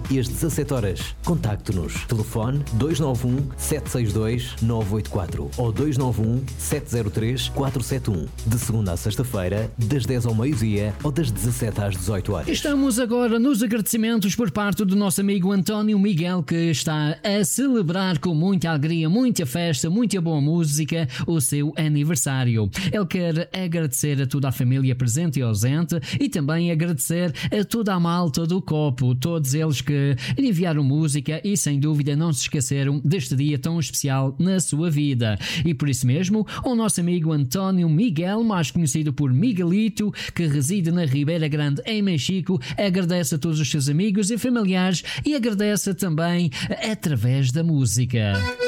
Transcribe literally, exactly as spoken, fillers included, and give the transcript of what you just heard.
e às dezassete horas. Contacte-nos. Telefone dois nove um, sete seis dois, nove oito quatro ou dois nove um, sete zero três, quatro sete um. De segunda a sexta-feira, das dez ao meio-dia ou das dezassete às dezoito horas. Estamos agora nos agradecimentos por parte do nosso amigo António Miguel, que está a celebrar com muita alegria, muita festa, muita boa música o seu aniversário. Ele quer agradecer a toda a família presente e ausente e também agradecer a toda a malta do Copo, todos eles que lhe enviaram música e sem dúvida não se esqueceram deste dia tão especial na sua vida. E por isso mesmo, o nosso amigo António Miguel, mais conhecido por Miguelito, que reside na Ribeira Grande em Mexico, agradece a todos os seus amigos e familiares e agradece também através da música.